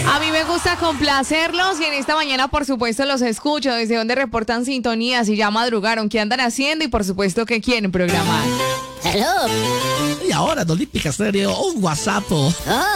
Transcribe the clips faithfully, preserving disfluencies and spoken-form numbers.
A mí me gusta complacerlos y en esta mañana, por supuesto, los escucho. Desde donde reportan sintonía, si ya madrugaron, qué andan haciendo y, por supuesto, qué quieren programar. Hello. Y ahora, en Olímpica Estéreo, un WhatsApp. Oh.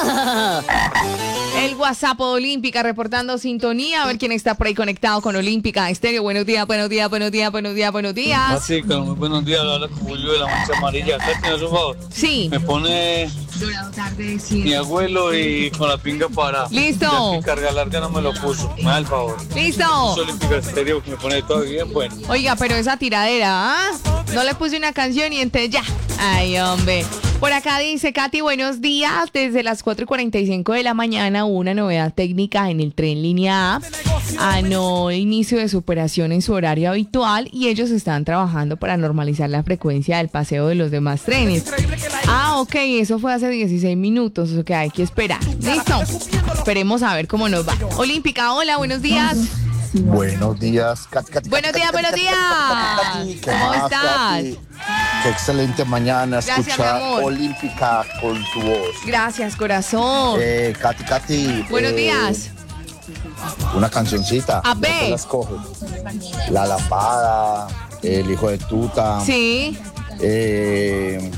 El WhatsApp Olímpica reportando sintonía. A ver quién está por ahí conectado con Olímpica Estéreo. Buenos días, buenos días, buenos días, buenos días, buenos días. Así que muy buenos días, habla como yo de la mancha amarilla. ¿Sabes quién es su favor? Sí. Me pone mi abuelo y con la pinga para. Listo. Ya que carga larga no me lo puso. Me da el favor. Listo. Es Olímpica Estéreo que me pone todo bien bueno. Oiga, pero esa tiradera, ¿ah? No le puse una canción y entonces ya. Ay, hombre. Por acá dice Katy, buenos días. Desde las cuatro y cuarenta y cinco de la mañana hubo una novedad técnica en el tren línea A. A no inicio de su operación en su horario habitual y ellos están trabajando para normalizar la frecuencia del paseo de los demás trenes. Ah, ok, eso fue hace dieciséis minutos, o que hay que esperar. Listo. Esperemos a ver cómo nos va. Olímpica, hola, buenos días. Buenos días, Katy, Katy, Buenos Katy, días, Katy, buenos Katy, días. Katy, Katy, ¿qué ¿Cómo más, estás? Katy? Qué excelente mañana Gracias, escuchar mi amor. Olímpica con tu voz. Gracias, corazón. Eh, Katy, Katy. Buenos eh, días. Una cancioncita. A ¿no ver. te la escoges? La Lambada, El Hijo de Tuta. Sí. Eh,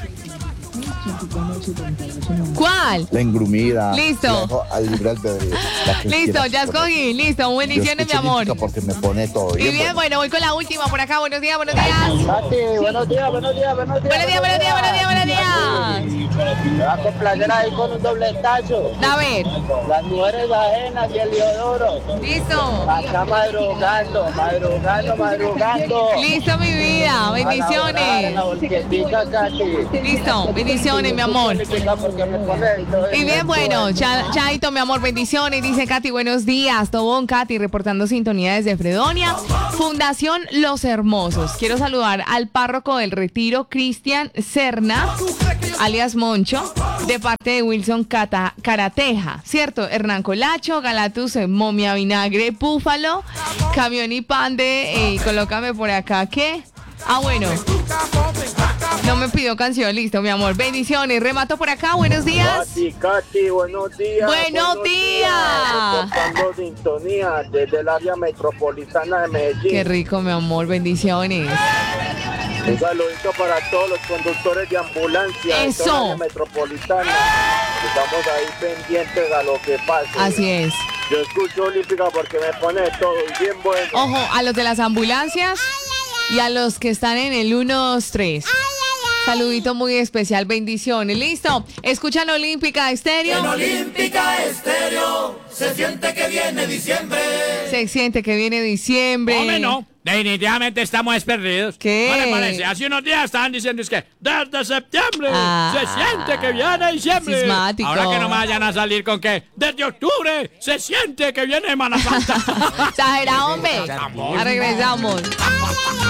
¿Cuál? La Engrumida. Listo. La dejo al libre albedrío. La que Listo, quieras ya poner. escogí. Listo, Yo bendiciones, mi escucho amor. Olímpica porque me pone todo Y bien. bien, bueno, voy con la última por acá. Buenos días, buenos días. Katy, buenos días, buenos días, buenos días. Buenos días, buenos días, buenos días, buenos días. Me va a complacer ahí con un dobletazo. A ver, Las mujeres ajenas y el Leodoro. listo. Acá madrugando, madrugando, madrugando. Listo, mi vida. A Bendiciones. la volquetica, Katy. Listo, bendiciones, mi amor. Porque me pone todo Y bien, bueno, Cha- Chaito, mi amor, bendiciones. Dice Katy, buenos días. Tobón, Katy, reportando sintonía desde Fredonia. Fundación Los Hermosos. Quiero saludar al párroco del Retiro, Cristian Serna, alias Moncho, de parte de Wilson Cata- Carateja, ¿cierto? Hernán Colacho, Galatus, eh, Momia Vinagre, Búfalo, Camión y Pan de... Eh, colócame por acá, ¿qué? Ah, bueno. No me pidió canción, listo, mi amor. Bendiciones, remato por acá, buenos días. Katy, Katy, buenos días. Buenos días. Reportando sintonía desde el área metropolitana de Medellín. Qué rico, mi amor, bendiciones. Un saludito para todos los conductores de ambulancia Eso. de toda la área metropolitana. Estamos ahí pendientes a lo que pase. Así es. Yo escucho Olímpica porque me pone todo bien bueno. Ojo, a los de las ambulancias y a los que están en el uno dos tres. Saludito muy especial, bendiciones. Listo, escuchan Olímpica Estéreo. En Olímpica Estéreo se siente que viene diciembre. Se siente que viene diciembre. Hombre, no. Definitivamente estamos perdidos. ¿Qué? ¿No le parece? Hace unos días estaban diciendo es que desde septiembre Ah, se siente que viene diciembre. cismático. Ahora que no me vayan a salir con que desde octubre se siente que viene Semana Santa. Exagerado, hombre. Ya regresamos.